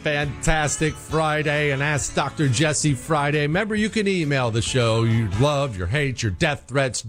fantastic Friday and Ask Dr. Jesse Friday. Remember, you can email the show you love, your hate, your death threats,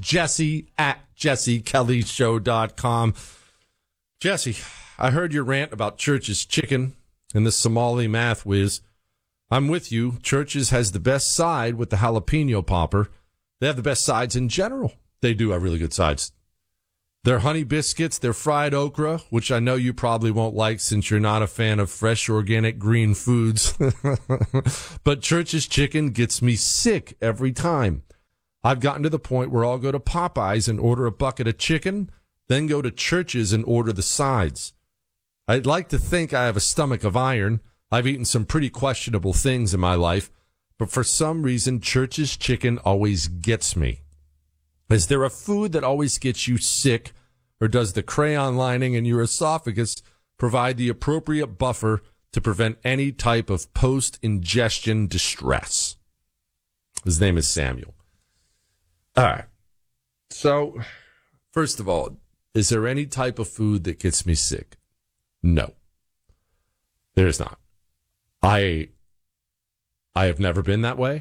Jesse@JesseKellyShow.com. Jesse, I heard your rant about Church's Chicken and the Somali math whiz. I'm with you. Church's has the best side with the jalapeno popper. They have the best sides in general. They do have really good sides. Their honey biscuits, their fried okra, which I know you probably won't like since you're not a fan of fresh, organic, green foods. But Church's Chicken gets me sick every time. I've gotten to the point where I'll go to Popeyes and order a bucket of chicken, then go to Church's and order the sides. I'd like to think I have a stomach of iron. I've eaten some pretty questionable things in my life, but for some reason, Church's Chicken always gets me. Is there a food that always gets you sick, or does the crayon lining in your esophagus provide the appropriate buffer to prevent any type of post-ingestion distress? His name is Samuel. All right. So, first of all, is there any type of food that gets me sick? No. There's not. I have never been that way.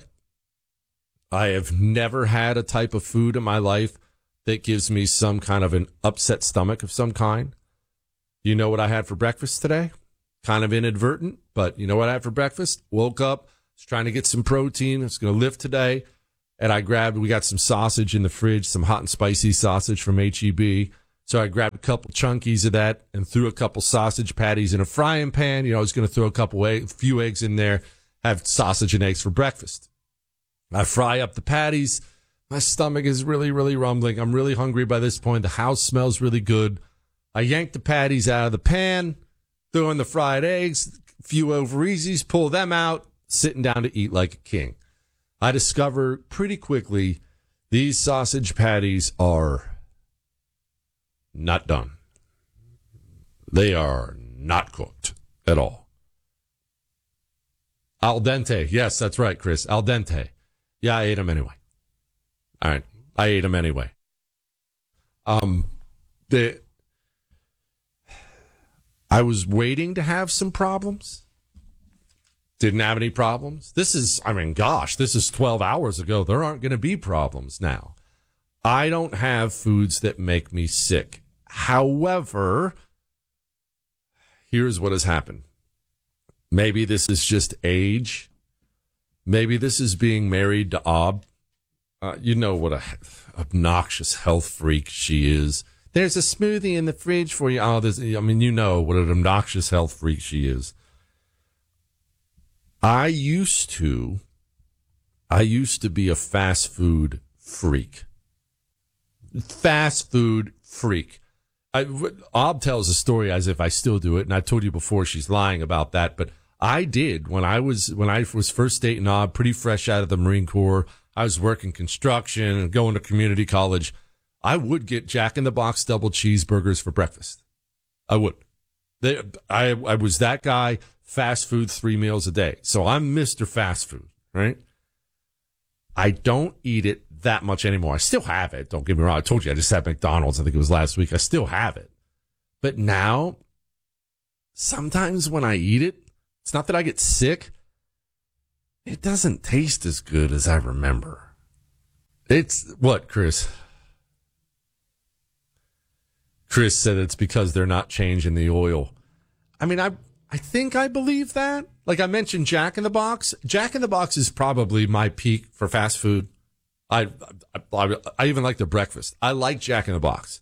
I have never had a type of food in my life that gives me some kind of an upset stomach of some kind. You know what I had for breakfast today? Kind of inadvertent, but you know what I had for breakfast? Woke up, was trying to get some protein. I was going to lift today, and we got some sausage in the fridge, some hot and spicy sausage from H-E-B. So I grabbed a couple chunkies of that and threw a couple sausage patties in a frying pan. You know, I was going to throw a few eggs in there, have sausage and eggs for breakfast. I fry up the patties. My stomach is really, really rumbling. I'm really hungry by this point. The house smells really good. I yank the patties out of the pan, throw in the fried eggs, a few over easies, pull them out, sitting down to eat like a king. I discover pretty quickly these sausage patties are not done. They are not cooked at all. Al dente. Yes, that's right, Chris. Al dente. Yeah, I ate them anyway. All right. I ate them anyway. I was waiting to have some problems. Didn't have any problems. This is 12 hours ago. There aren't going to be problems now. I don't have foods that make me sick. However, here's what has happened. Maybe this is just age. Maybe this is being married to Ob. You know what a obnoxious health freak she is. There's a smoothie in the fridge for you. You know what an obnoxious health freak she is. I used to be a fast food freak. Fast food freak. Ob tells a story as if I still do it, and I told you before she's lying about that, but I did when I was first dating Ob, pretty fresh out of the Marine Corps. I was working construction and going to community college. I would get Jack in the Box double cheeseburgers for breakfast. I would. I was that guy, fast food 3 meals a day. So I'm Mr. Fast Food, right? I don't eat it that much anymore. I still have it. Don't get me wrong. I told you I just had McDonald's. I think it was last week. I still have it. But now, sometimes when I eat it, it's not that I get sick. It doesn't taste as good as I remember. It's what, Chris? Chris said it's because they're not changing the oil. I mean, I think I believe that. Like I mentioned Jack in the Box. Jack in the Box is probably my peak for fast food. I even like the breakfast. I like Jack in the Box.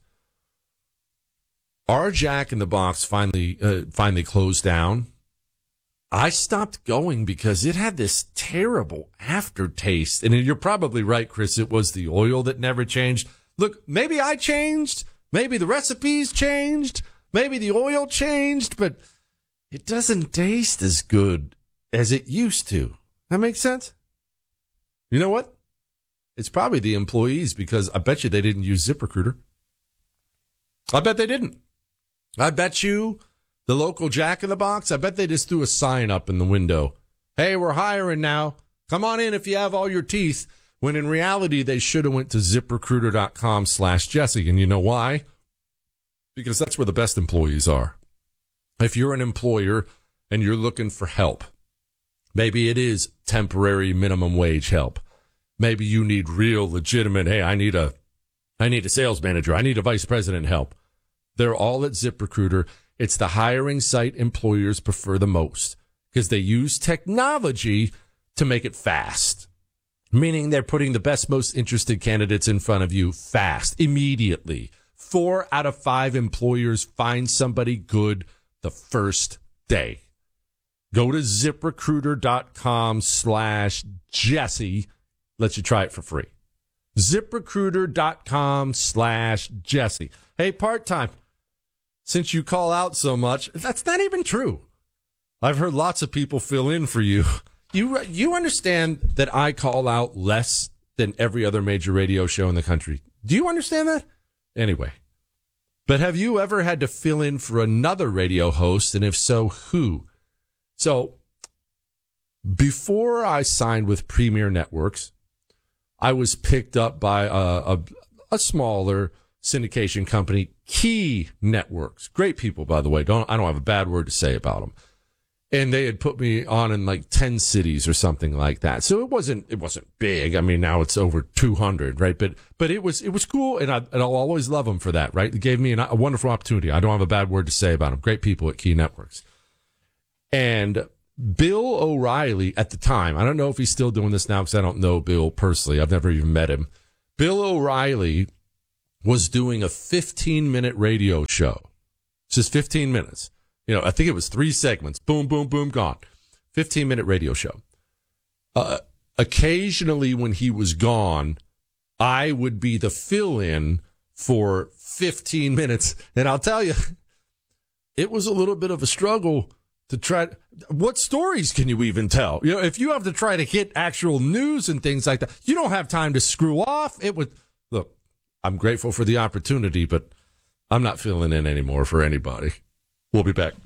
Our Jack in the Box finally closed down. I stopped going because it had this terrible aftertaste. And you're probably right, Chris. It was the oil that never changed. Look, maybe I changed. Maybe the recipes changed. Maybe the oil changed. But it doesn't taste as good as it used to. That makes sense? You know what? It's probably the employees, because I bet you they didn't use ZipRecruiter. I bet they didn't. I bet you the local Jack in the Box, I bet they just threw a sign up in the window. Hey, we're hiring now. Come on in if you have all your teeth. When in reality, they should have went to ZipRecruiter.com/Jesse. And you know why? Because that's where the best employees are. If you're an employer and you're looking for help. Maybe it is temporary minimum wage help. Maybe you need real legitimate, hey, I need a sales manager. I need a vice president help. They're all at ZipRecruiter. It's the hiring site employers prefer the most because they use technology to make it fast, meaning they're putting the best, most interested candidates in front of you fast, immediately. 4 out of 5 employers find somebody good the first day. Go to ZipRecruiter.com/Jesse. Let you try it for free. ZipRecruiter.com/Jesse. Hey, part-time, since you call out so much, that's not even true. I've heard lots of people fill in for you. You understand that I call out less than every other major radio show in the country. Do you understand that? Anyway, but have you ever had to fill in for another radio host? And if so, who? So before I signed with Premier Networks, I was picked up by a smaller syndication company, Key Networks. Great people, by the way. I don't have a bad word to say about them. And they had put me on in like 10 cities or something like that. So it wasn't big. I mean, now it's over 200, right? But it was cool, and I'll always love them for that, right? It gave me a wonderful opportunity. I don't have a bad word to say about them. Great people at Key Networks. And Bill O'Reilly at the time, I don't know if he's still doing this now because I don't know Bill personally. I've never even met him. Bill O'Reilly was doing a 15-minute radio show. It's just 15 minutes. I think it was 3 segments. Boom, boom, boom, gone. 15-minute radio show. Occasionally when he was gone, I would be the fill-in for 15 minutes. And I'll tell you, it was a little bit of a struggle to try. What stories can you even tell? If you have to try to hit actual news and things like that, you don't have time to screw off. Look, I'm grateful for the opportunity, but I'm not filling in anymore for anybody. We'll be back.